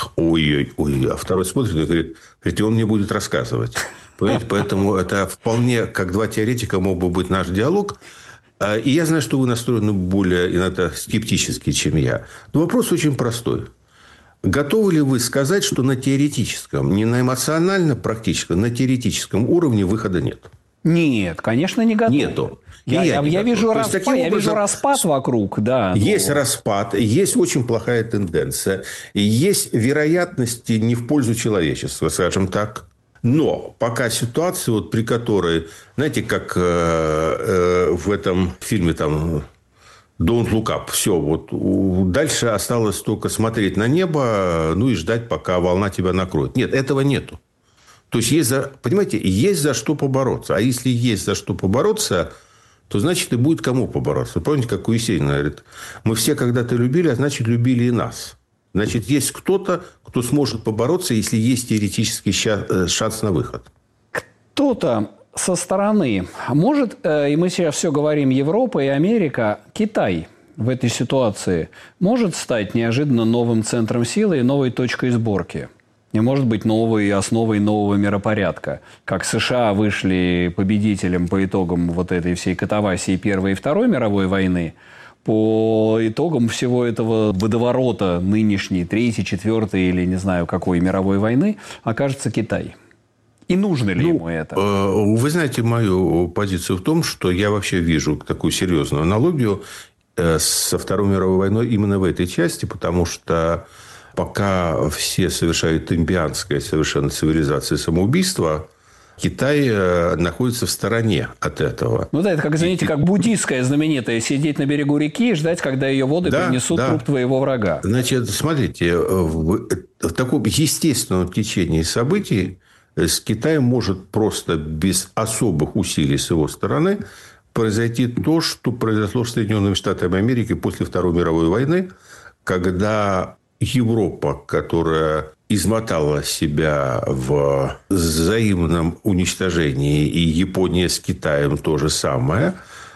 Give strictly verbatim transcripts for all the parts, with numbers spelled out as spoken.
Ой-ой-ой. А второй смотрит и говорит, говорит, и он мне будет рассказывать. Понимаете? Поэтому это вполне как два теоретика мог бы быть наш диалог. И я знаю, что вы настроены более иногда скептически, чем я. Но вопрос очень простой. Готовы ли вы сказать, что на теоретическом, не на эмоционально-практическом, на теоретическом уровне выхода нет? Нет, конечно, не готов. Нету. Я, я, я я, вижу, распад, распад, я образом, вижу распад вокруг, да. Есть но... распад, есть очень плохая тенденция, и есть вероятности не в пользу человечества, скажем так. Но пока ситуация, вот, при которой, знаете, как э, э, в этом фильме там «Don't look up», все, вот дальше осталось только смотреть на небо, ну и ждать, пока волна тебя накроет. Нет, этого нету. То есть, есть за, понимаете, есть за что побороться. А если есть за что побороться, то значит и будет кому побороться. Помните, как у Есенина говорит, мы все когда-то любили, а значит любили и нас. Значит, есть кто-то, кто сможет побороться, если есть теоретический шанс на выход. Кто-то со стороны может, и мы сейчас все говорим, Европа и Америка, Китай в этой ситуации может стать неожиданно новым центром силы и новой точкой сборки. И может быть новой основой нового миропорядка. Как США вышли победителем по итогам вот этой всей катавасии Первой и Второй мировой войны, по итогам всего этого водоворота нынешней Третьей, Четвертой или не знаю какой мировой войны окажется Китай. И нужно ли ну, ему это? Вы знаете мою позицию в том, что я вообще вижу такую серьезную аналогию со Второй мировой войной именно в этой части, потому что пока все совершают имбианское совершенно цивилизация самоубийства, Китай находится в стороне от этого. Ну да, это как, извините, как буддийская знаменитая сидеть на берегу реки и ждать, когда ее воды да, принесут да. труп твоего врага. Значит, смотрите, в, в таком естественном течении событий с Китаем может просто без особых усилий с его стороны произойти то, что произошло с Соединенными Штатами Америки после Второй мировой войны, когда Европа, которая измотала себя в взаимном уничтожении, и Япония с Китаем то же самое,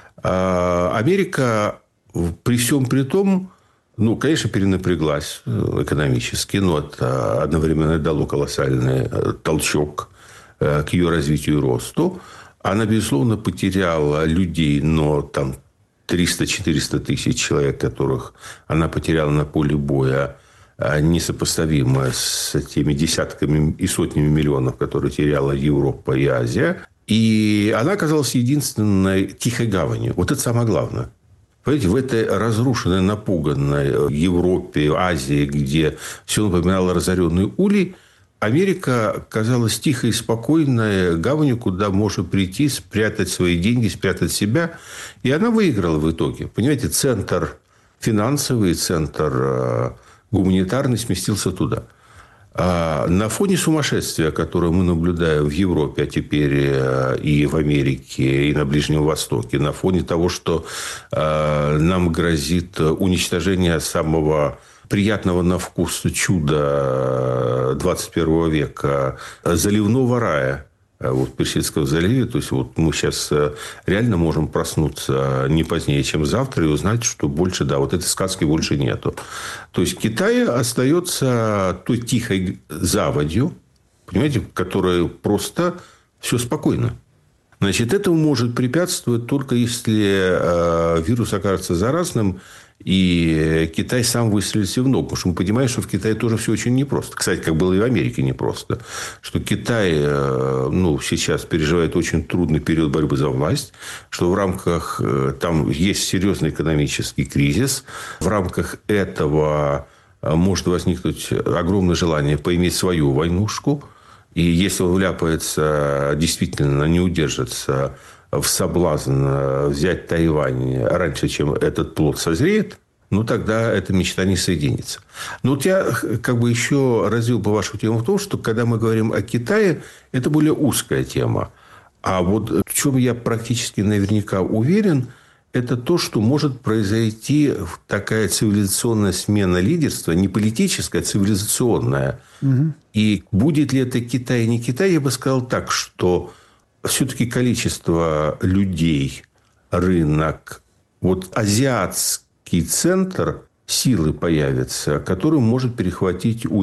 Америка при всем при том, ну, конечно, перенапряглась экономически, но это одновременно дало колоссальный толчок к ее развитию и росту. Она, безусловно, потеряла людей, но там триста-четыреста тысяч человек, которых она потеряла на поле боя, несопоставимо с теми десятками и сотнями миллионов, которые теряла Европа и Азия. И она оказалась единственной тихой гаванью. Вот это самое главное. Понимаете, в этой разрушенной, напуганной Европе, Азии, где все напоминало разоренный улей, Америка казалась тихой и спокойной гаванью, куда можно прийти, спрятать свои деньги, спрятать себя. И она выиграла в итоге. Понимаете, центр финансовый, центр гуманитарный сместился туда. А на фоне сумасшествия, которое мы наблюдаем в Европе, а теперь и в Америке, и на Ближнем Востоке, на фоне того, что нам грозит уничтожение самого приятного на вкус чуда двадцать первого века, заливного рая, вот, в Персидском заливе. То есть, вот мы сейчас реально можем проснуться не позднее, чем завтра, и узнать, что больше, да, вот этой сказки больше нету. То есть, Китай остается той тихой заводью, понимаете, в которой просто все спокойно. Значит, этому может препятствовать только если э, вирус окажется заразным, и Китай сам выстрелится в ногу. Потому что мы понимаем, что в Китае тоже все очень непросто. Кстати, как было и в Америке непросто. Что Китай э, ну, сейчас переживает очень трудный период борьбы за власть. Что в рамках... Э, там есть серьезный экономический кризис. В рамках этого э, может возникнуть огромное желание поиметь свою войнушку. И если он вляпается, действительно не удержится в соблазн взять Тайвань раньше, чем этот плод созреет, ну, тогда эта мечта не соединится. Но вот я как бы еще развил бы вашу тему в том, что когда мы говорим о Китае, это более узкая тема. А вот в чем я практически наверняка уверен, это то, что может произойти такая цивилизационная смена лидерства, не политическая, а цивилизационная. Угу. И будет ли это Китай, не Китай, я бы сказал так, что все-таки количество людей, рынок, вот азиатский центр силы появится, который может перехватить у